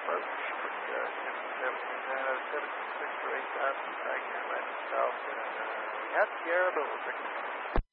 approach. But, 76 or 8,000 back here, right south. We have Sierra, but we're pretty